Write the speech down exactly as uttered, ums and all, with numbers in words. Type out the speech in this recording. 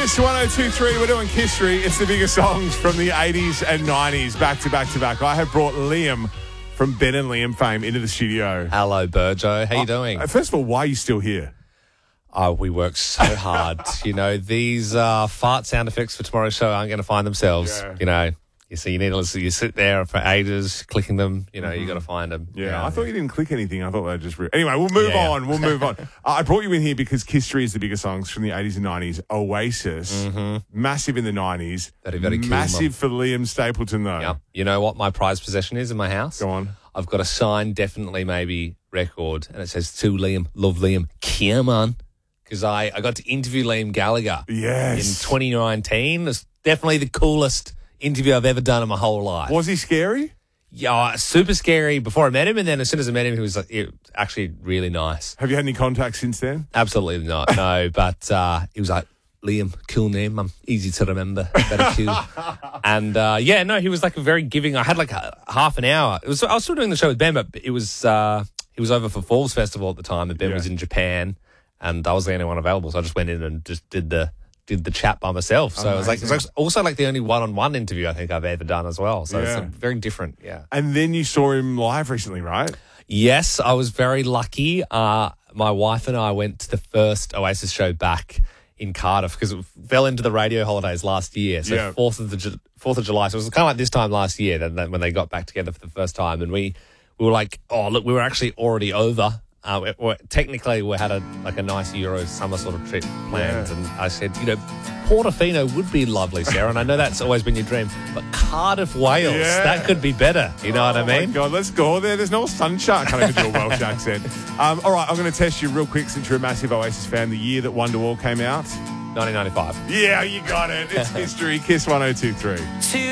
Kiss one oh two point three. We're doing History. It's the biggest songs from the eighties and nineties, back to back to back. I have brought Liam from Ben and Liam fame into the studio. Hello, Burjo. How you Uh, doing? First of all, why are you still here? Oh, we work so hard. You know, these uh, fart sound effects for tomorrow's show aren't going to find themselves. Yeah. You know, you see, you need to listen. You sit there for ages clicking them. You know, you got to find them. Yeah, you know. I thought you didn't click anything. I thought they were just... Re- anyway, we'll move Yeah. on. We'll move on. Uh, I brought you in here because History is the biggest songs from the eighties and nineties. Oasis, Mm-hmm. massive in the nineties. Very, very cool, Massive for Liam Stapleton, though. Yeah. You know what my prized possession is in my house? Go on. I've got a signed, definitely, maybe record, and it says to Liam, love Liam, come on. Because I, I got to interview Liam Gallagher Yes. in twenty nineteen. It's definitely the coolest interview I've ever done in my whole life. Was he scary? Yeah, super scary before I met him, and then as soon as I met him, he was like, it, actually really nice. Have you had any contact since then? Absolutely not, no. But uh, he was like, Liam, cool name, I'm easy to remember, very cool. And uh, yeah, no, he was like a very giving. I had like a, half an hour. It was I was still doing the show with Ben, but it was uh, he was over for Falls Festival at the time, and Ben Yeah. was in Japan, and I was the only one available, so I just went in and just did the. Did the chat by myself. So it was like, it was also like the only one-on-one interview I think I've ever done as well. So Yeah. it's very different. Yeah. And then you saw him live recently, right? Yes, I was very lucky. Uh, my wife and I went to the first Oasis show back in Cardiff because it fell into the radio holidays last year. So Yeah. fourth of the Ju- fourth of July. So it was kind of like this time last year that, that when they got back together for the first time, and we we were like, oh look, we were actually already over. Uh, we, we, technically, we had a like a nice Euro summer sort of trip planned, Yeah. and I said, you know, Portofino would be lovely, Sarah, and I know that's always been your dream, but Cardiff, Wales, Yeah. that could be better. You know what I Oh, my mean? God, let's go there. There's no sunshine. I can't even do a Welsh accent. Um, all right, I'm going to test you real quick since you're a massive Oasis fan. The year that Wonderwall came out. nineteen ninety-five. Yeah, you got it. It's History. Kiss one oh two point three.